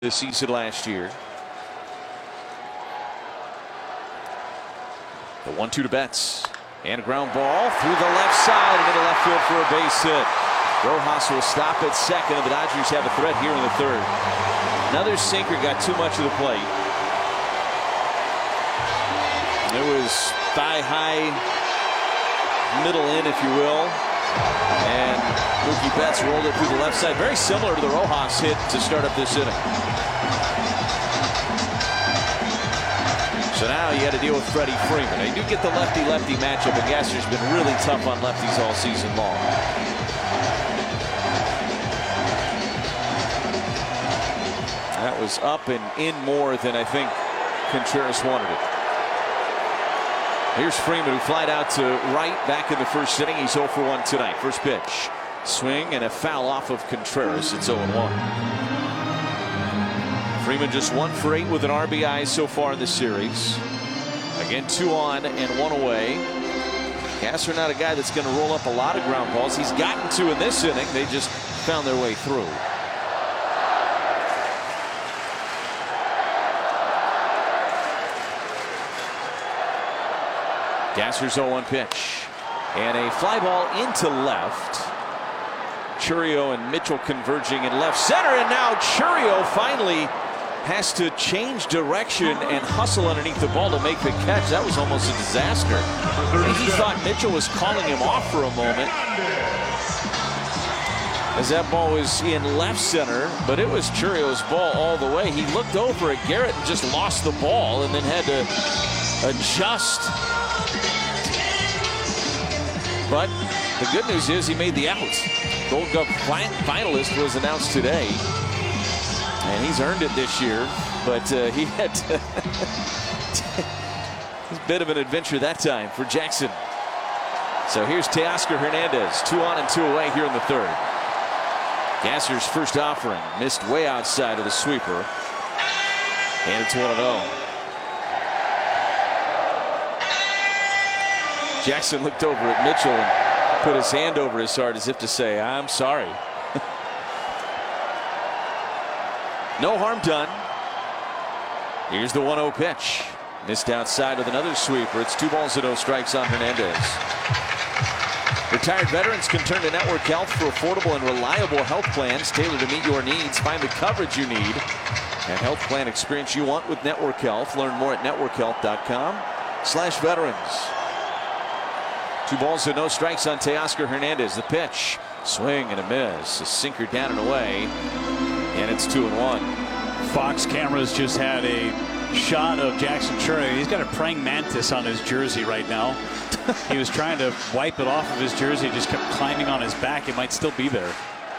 this season last year. The 1-2 to Betts. And a ground ball through the left side and into left field for a base hit. Rojas will stop at second, and the Dodgers have a threat here in the third. Another sinker got too much of the plate. It was thigh high, middle in, if you will. And Mookie Betts rolled it through the left side. Very similar to the Rojas hit to start up this inning. So now you got to deal with Freddie Freeman. They do get the lefty-lefty matchup, but Gasser's been really tough on lefties all season long. That was up and in more than I think Contreras wanted it. Here's Freeman, who flied out to right back in the first inning. He's 0 for 1 tonight. First pitch. Swing and a foul off of Contreras. It's 0-1. Freeman just 1 for 8 with an RBI so far in the series. Again, 2 on and 1 away. Gasser not a guy that's going to roll up a lot of ground balls. He's gotten 2 in this inning. They just found their way through. Gasser's 0-1 pitch. And a fly ball into left. Chourio and Mitchell converging in left center. And now Chourio finally has to change direction and hustle underneath the ball to make the catch. That was almost a disaster. I think he thought Mitchell was calling him off for a moment, as that ball was in left center, but it was Chourio's ball all the way. He looked over at Garrett and just lost the ball and then had to adjust. But the good news is he made the out. Gold Glove finalist was announced today, and he's earned it this year, but he had to it's a bit of an adventure that time for Jackson. So here's Teoscar Hernandez, 2 on and 2 away here in the third. Gasser's first offering missed way outside of the sweeper, and it's 1-0. Jackson looked over at Mitchell and put his hand over his heart as if to say, I'm sorry. No harm done. Here's the 1-0 pitch. Missed outside with another sweeper. It's 2 balls and no strikes on Hernandez. Retired veterans can turn to Network Health for affordable and reliable health plans tailored to meet your needs. Find the coverage you need and health plan experience you want with Network Health. Learn more at networkhealth.com/veterans. 2 balls and no strikes on Teoscar Hernandez. The pitch. Swing and a miss. A sinker down and away. And it's 2-1. Fox cameras just had a shot of Jackson Chourio. He's got a praying mantis on his jersey right now. He was trying to wipe it off of his jersey. Just kept climbing on his back. It might still be there.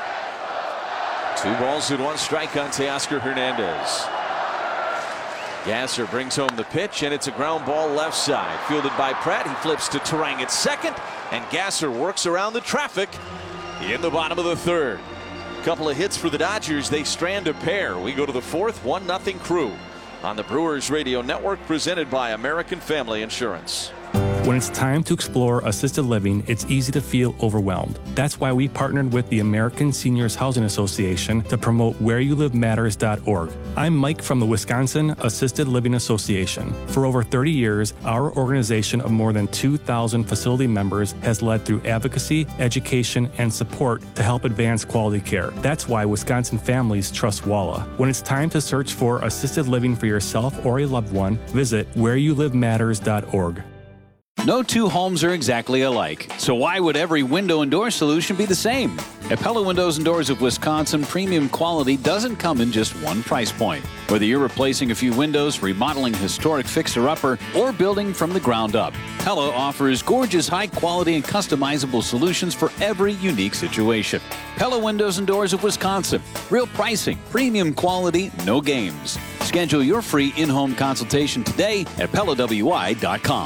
2 balls and 1 strike on Teoscar Hernandez. Gasser brings home the pitch, and it's a ground ball left side. Fielded by Pratt. He flips to Turang at second, and Gasser works around the traffic in the bottom of the third. Couple of hits for the Dodgers. They strand a pair. We go to the fourth. 1-0 Crew on the Brewers Radio Network, presented by American Family Insurance. When it's time to explore assisted living, it's easy to feel overwhelmed. That's why we partnered with the American Seniors Housing Association to promote whereyouLiveMatters.org. I'm Mike from the Wisconsin Assisted Living Association. For over 30 years, our organization of more than 2,000 facility members has led through advocacy, education, and support to help advance quality care. That's why Wisconsin families trust WALA. When it's time to search for assisted living for yourself or a loved one, visit whereyouLiveMatters.org. No 2 homes are exactly alike, so why would every window and door solution be the same? At Pella Windows and Doors of Wisconsin, premium quality doesn't come in just one price point. Whether you're replacing a few windows, remodeling historic fixer-upper, or building from the ground up, Pella offers gorgeous, high-quality, and customizable solutions for every unique situation. Pella Windows and Doors of Wisconsin. Real pricing, premium quality, no games. Schedule your free in-home consultation today at PellaWI.com.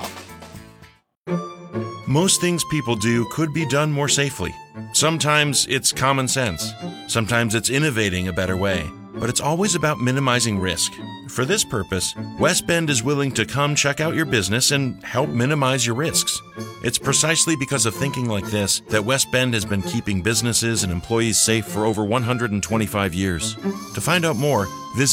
Most things people do could be done more safely. Sometimes it's common sense. Sometimes it's innovating a better way. But it's always about minimizing risk. For this purpose, West Bend is willing to come check out your business and help minimize your risks. It's precisely because of thinking like this that West Bend has been keeping businesses and employees safe for over 125 years. To find out more,